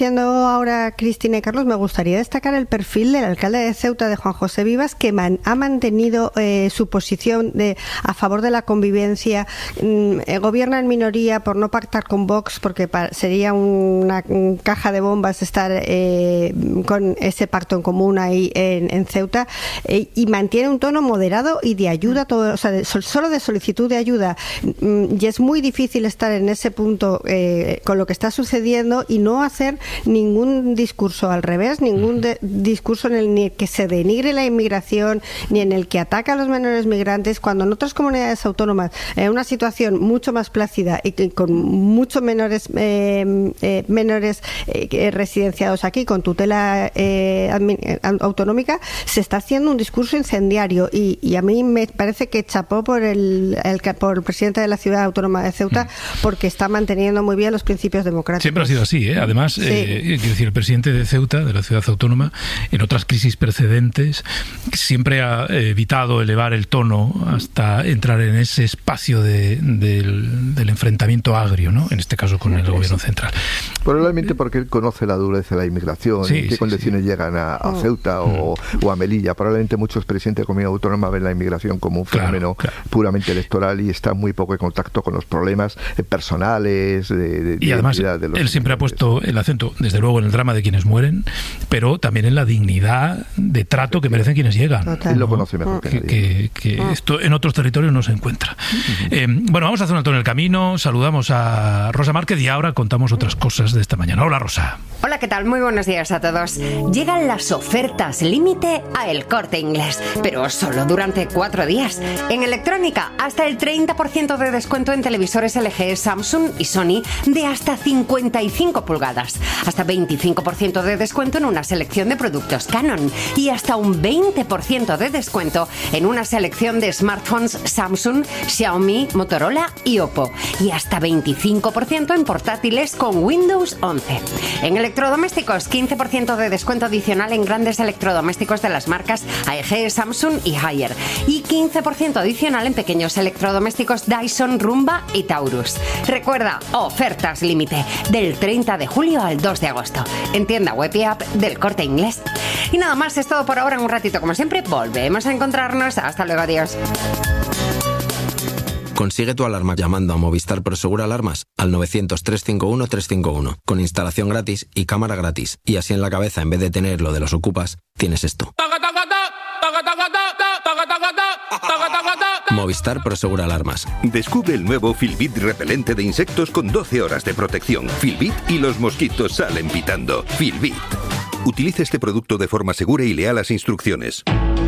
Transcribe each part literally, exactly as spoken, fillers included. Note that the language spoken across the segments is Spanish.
Diciendo ahora Cristina y Carlos, me gustaría destacar el perfil del alcalde de Ceuta, de Juan José Vivas, que man, ha mantenido eh, su posición de, a favor de la convivencia, mm, eh, gobierna en minoría por no pactar con Vox, porque pa, sería una un caja de bombas estar eh, con ese pacto en común ahí en, en Ceuta, eh, y mantiene un tono moderado y de ayuda, todo, o sea, de, solo de solicitud de ayuda, mm, y es muy difícil estar en ese punto eh, con lo que está sucediendo y no hacer ningún discurso al revés, ningún de, discurso en el ni que se denigre la inmigración, ni en el que ataca a los menores migrantes, cuando en otras comunidades autónomas, en una situación mucho más plácida y con muchos menores eh, eh, menores eh, residenciados aquí, con tutela eh, autonómica, se está haciendo un discurso incendiario y, y a mí me parece que chapó por el, el, por el presidente de la ciudad autónoma de Ceuta, porque está manteniendo muy bien los principios democráticos. Siempre ha sido así, ¿eh? Además, sí. eh, quiero decir, el presidente de Ceuta, de la ciudad autónoma, en otras crisis precedentes, siempre ha evitado elevar el tono hasta entrar en ese espacio de, del, del enfrentamiento agrio, ¿no? En este caso con el gobierno central. Probablemente porque él conoce la dureza de la inmigración, sí, en qué sí, condiciones sí. llegan a, a Ceuta o, mm. o a Melilla. Probablemente muchos presidentes de comunidad autónoma ven la inmigración como un fenómeno claro, claro. puramente electoral y está muy poco en contacto con los problemas personales de, de, y además de los él siempre ha puesto el acento, desde luego, en el drama de quienes mueren, pero también en la dignidad de trato que merecen quienes llegan. Total. Él lo conoce mejor que, que, que, que esto en otros territorios no se encuentra. Uh-huh. Eh, bueno, vamos a hacer un alto en el camino. Saludamos a Rosa Márquez y ahora contamos otras cosas de esta mañana. Hola, Rosa. Hola, ¿qué tal? Muy buenos días a todos. Llegan las ofertas límite a El Corte Inglés, pero solo durante cuatro días. En electrónica, hasta el treinta por ciento de descuento en televisores L G, Samsung y Sony de hasta cincuenta y cinco pulgadas. Hasta veinticinco por ciento de descuento en una selección de productos Canon y hasta un veinte por ciento de descuento en una selección de smartphones Samsung, Xiaomi, Motorola y Oppo. Y hasta veinticinco por ciento en portátiles con Windows once. En electrodomésticos, quince por ciento de descuento adicional en grandes electrodomésticos de las marcas A E G, Samsung y Haier. Y quince por ciento adicional en pequeños electrodomésticos Dyson, Rumba y Taurus. Recuerda, ofertas límite del treinta de julio al dos de agosto. En tienda web y app del Corte Inglés. Y nada más, es todo por ahora. En un ratito, como siempre, volvemos a encontrarnos. Hasta luego, adiós. Consigue tu alarma llamando a Movistar Prosegur Alarmas al novecientos, trescientos cincuenta y uno, trescientos cincuenta y uno, con instalación gratis y cámara gratis. Y así en la cabeza, en vez de tener lo de los ocupas, tienes esto. Movistar Prosegur Alarmas. Descubre el nuevo Filbit repelente de insectos con doce horas de protección. Filbit y los mosquitos salen pitando. Filbit. Utilice este producto de forma segura y lea las instrucciones.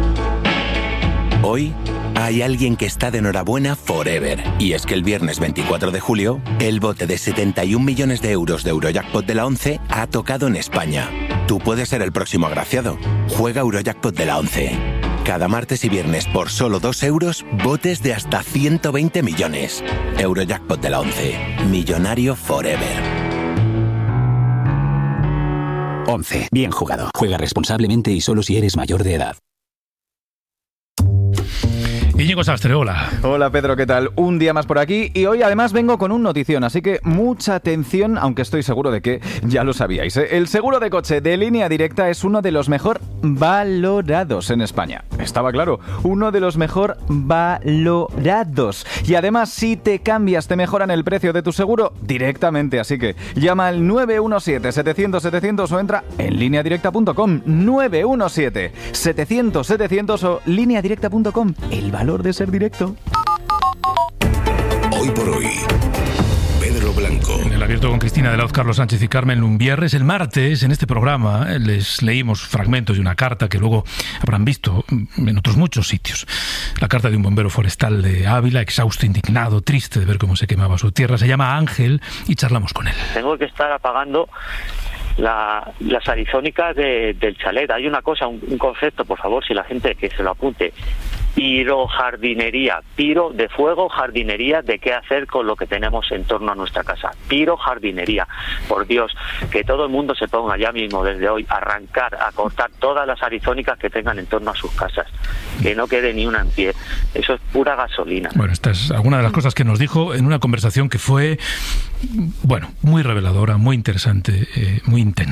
Hoy hay alguien que está de enhorabuena forever. Y es que el viernes veinticuatro de julio, el bote de setenta y un millones de euros de Eurojackpot de la ONCE ha tocado en España. Tú puedes ser el próximo agraciado. Juega Eurojackpot de la ONCE. Cada martes y viernes por solo dos euros, botes de hasta ciento veinte millones. Eurojackpot de la ONCE. Millonario forever. ONCE. Bien jugado. Juega responsablemente y solo si eres mayor de edad. Íñigo Sastre, hola. Hola Pedro, ¿qué tal? Un día más por aquí y hoy además vengo con un notición, así que mucha atención, aunque estoy seguro de que ya lo sabíais, ¿eh? El seguro de coche de Línea Directa es uno de los mejor valorados en España. Estaba claro, uno de los mejor valorados. Y además, si te cambias, te mejoran el precio de tu seguro directamente, así que llama al nueve uno siete, setecientos, setecientos o entra en línea directa punto com. nueve uno siete, setecientos, setecientos o línea directa punto com. El valor de ser directo. Hoy por hoy, Pedro Blanco. En el abierto con Cristina de la Hoz, Carlos Sánchez y Carmen Lumbierres. El martes, en este programa, les leímos fragmentos de una carta que luego habrán visto en otros muchos sitios. La carta de un bombero forestal de Ávila, exhausto, indignado, triste de ver cómo se quemaba su tierra. Se llama Ángel y charlamos con él. Tengo que estar apagando La, las arizónicas de, del chalet. Hay una cosa, un, un concepto, por favor, si la gente que se lo apunte. pirojardinería, piro de fuego, jardinería de qué hacer con lo que tenemos en torno a nuestra casa. Pirojardinería. Por Dios, que todo el mundo se ponga ya mismo desde hoy a arrancar, a cortar todas las arizónicas que tengan en torno a sus casas. Que no quede ni una en pie. Eso es pura gasolina. Bueno, esta es alguna de las cosas que nos dijo en una conversación que fue, bueno, muy reveladora, muy interesante, eh, muy intensa.